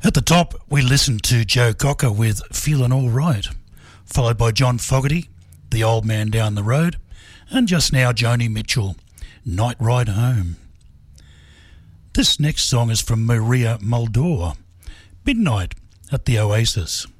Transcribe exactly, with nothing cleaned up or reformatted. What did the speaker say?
At the top, we listened to Joe Cocker with Feelin' All Right, followed by John Fogerty, The Old Man Down the Road, and just now Joni Mitchell, Night Ride Home. This next song is from Maria Muldaur, Midnight at the Oasis.